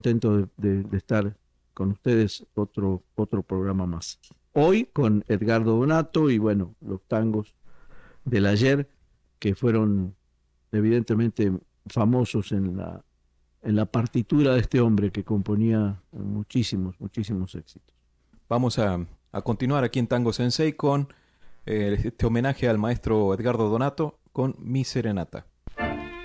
contento de estar con ustedes otro programa más. Hoy con Edgardo Donato y bueno, los tangos del ayer que fueron evidentemente famosos en la partitura de este hombre que componía muchísimos éxitos. Vamos a continuar aquí en Tango Sensei con este homenaje al maestro Edgardo Donato con Mi Serenata.